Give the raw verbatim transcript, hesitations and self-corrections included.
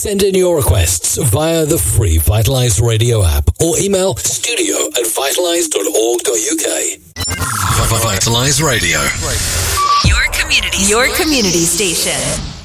Send in your requests via the free Vitalise Radio app or email studio at vitalise dot org dot uk. Vitalise Radio. Your community, your community station.